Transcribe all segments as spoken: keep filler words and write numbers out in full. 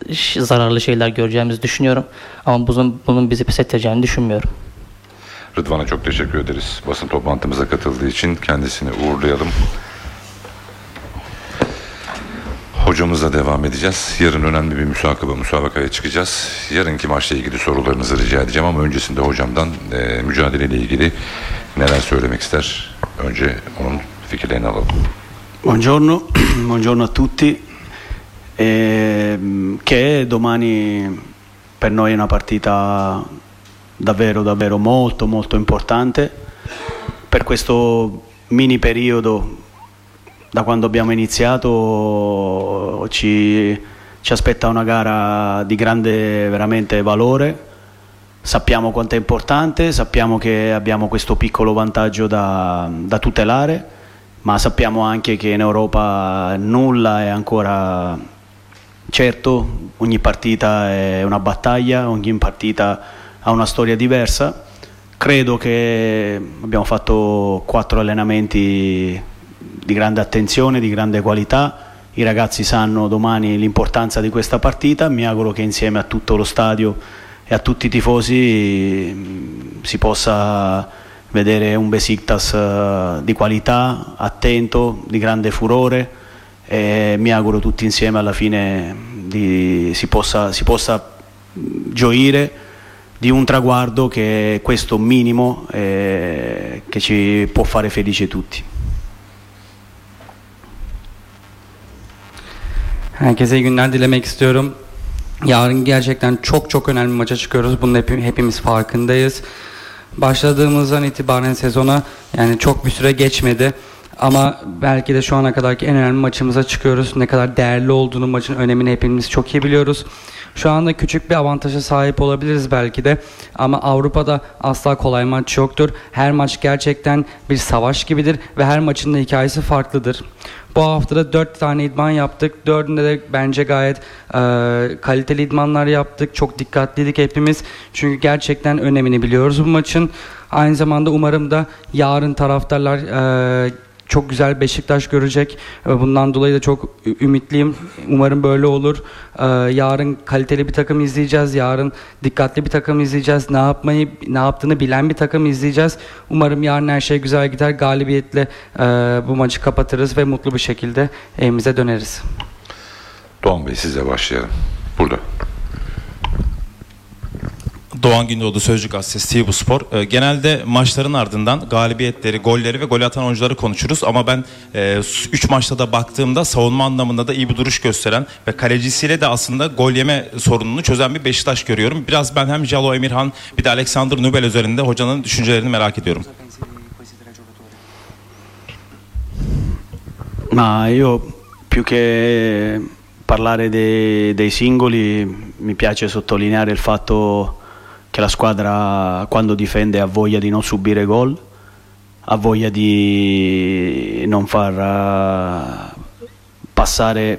zararlı şeyler göreceğimizi düşünüyorum. Ama bunun, bunun bizi pes edeceğini düşünmüyorum. Rıdvan'a çok teşekkür ederiz. Basın toplantımıza katıldığı için kendisini uğurlayalım. Hocamızla devam edeceğiz. Yarın önemli bir müsabaka, müsabakaya çıkacağız. Yarınki maçla ilgili sorularınızı rica edeceğim ama öncesinde hocamdan e, mücadeleyle ilgili neler söylemek ister? Önce onun fikirlerini alalım. Buongiorno, buongiorno a tutti. Eh, che domani per noi è una partita davvero davvero molto molto importante per questo mini periodo. Da quando abbiamo iniziato ci, ci aspetta una gara di grande veramente valore. Sappiamo quanto è importante, sappiamo che abbiamo questo piccolo vantaggio da, da tutelare, ma sappiamo anche che in Europa nulla è ancora certo, ogni partita è una battaglia, ogni partita ha una storia diversa. Credo che abbiamo fatto quattro allenamenti di grande attenzione, di grande qualità. I ragazzi sanno domani l'importanza di questa partita. Mi auguro che insieme a tutto lo stadio e a tutti i tifosi si possa vedere un Besiktas di qualità, attento, di grande furore, e mi auguro tutti insieme alla fine di, si possa, si possa gioire di un traguardo che è questo minimo eh, che ci può fare felici tutti. Herkese iyi günler dilemek istiyorum. Yarın gerçekten çok çok önemli bir maça çıkıyoruz. Bunun hep, hepimiz farkındayız. Başladığımızdan itibaren sezona yani çok bir süre geçmedi. Ama belki de şu ana kadarki en önemli maçımıza çıkıyoruz. Ne kadar değerli olduğunu, maçın önemini hepimiz çok iyi biliyoruz. Şu anda küçük bir avantaja sahip olabiliriz belki de. Ama Avrupa'da asla kolay maç yoktur. Her maç gerçekten bir savaş gibidir ve her maçın da hikayesi farklıdır. Bu haftada dört tane idman yaptık. Dördünde de bence gayet e, kaliteli idmanlar yaptık. Çok dikkatliydik hepimiz. Çünkü gerçekten önemini biliyoruz bu maçın. Aynı zamanda umarım da yarın taraftarlar e, çok güzel Beşiktaş görecek. Bundan dolayı da çok ümitliyim. Umarım böyle olur. Ee, yarın kaliteli bir takım izleyeceğiz. Yarın dikkatli bir takım izleyeceğiz. Ne yapmayı, ne yaptığını bilen bir takım izleyeceğiz. Umarım yarın her şey güzel gider. Galibiyetle e, bu maçı kapatırız ve mutlu bir şekilde evimize döneriz. Doğan Bey, sizle başlayalım. Burada. Doğan Gündoğdu, Sözcü Gazetesi, T V Spor. E, genelde maçların ardından galibiyetleri, golleri ve gol atan oyuncuları konuşuruz. Ama ben üç e, maçta da baktığımda savunma anlamında da iyi bir duruş gösteren ve kalecisiyle de aslında gol yeme sorununu çözen bir Beşiktaş görüyorum. Biraz ben hem Jalo Emirhan bir de Alexander Nubel üzerinde hocanın düşüncelerini merak ediyorum. Ma io più che parlare dei, dei singoli mi piace sottolineare il fatto che la squadra quando difende ha voglia di non subire gol, ha voglia di non far passare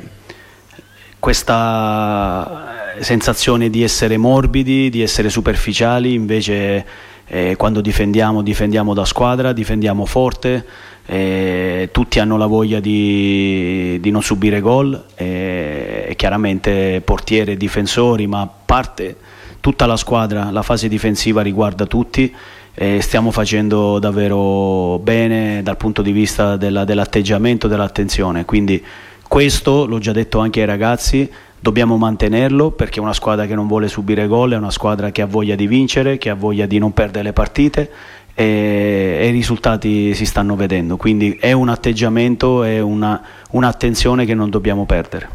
questa sensazione di essere morbidi, di essere superficiali. Invece eh, quando difendiamo difendiamo da squadra, difendiamo forte, eh, tutti hanno la voglia di, di non subire gol, eh, e chiaramente portiere e difensori, ma a parte tutta la squadra, la fase difensiva riguarda tutti e stiamo facendo davvero bene dal punto di vista della, dell'atteggiamento, dell'attenzione. Quindi questo, l'ho già detto anche ai ragazzi, dobbiamo mantenerlo perché è una squadra che non vuole subire gol, è una squadra che ha voglia di vincere, che ha voglia di non perdere le partite e, e i risultati si stanno vedendo. Quindi è un atteggiamento, è una, un'attenzione che non dobbiamo perdere.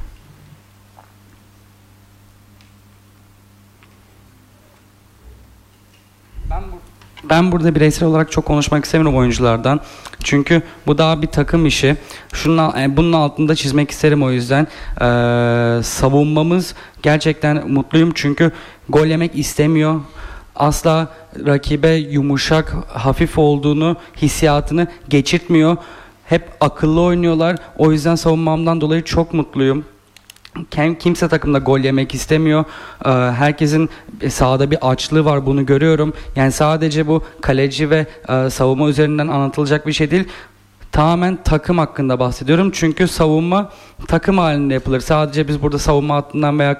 Ben burada bireysel olarak çok konuşmak istemiyorum oyunculardan. Çünkü bu daha bir takım işi. Şunun, bunun altında çizmek isterim o yüzden. Ee, savunmamız gerçekten mutluyum çünkü gol yemek istemiyor. Asla rakibe yumuşak, hafif olduğunu, hissiyatını geçirtmiyor. Hep akıllı oynuyorlar. O yüzden savunmamdan dolayı çok mutluyum. Kimse takımda gol yemek istemiyor. Herkesin sahada bir açlığı var, bunu görüyorum. Yani sadece bu kaleci ve savunma üzerinden anlatılacak bir şey değil. Tamamen takım hakkında bahsediyorum. Çünkü savunma takım halinde yapılır. Sadece biz burada savunma hattından veya